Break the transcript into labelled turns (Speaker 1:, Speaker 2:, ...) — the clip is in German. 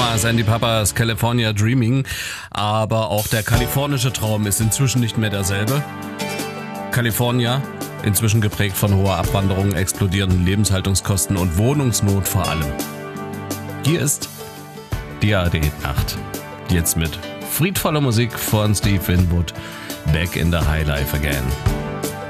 Speaker 1: Mama, Sandy Papas, California Dreaming. Aber auch der kalifornische Traum ist inzwischen nicht mehr derselbe. California, inzwischen geprägt von hoher Abwanderung, explodierenden Lebenshaltungskosten und Wohnungsnot vor allem. Hier ist die ARD-Nacht. Jetzt mit friedvoller Musik von Steve Winwood. Back in the High Life again.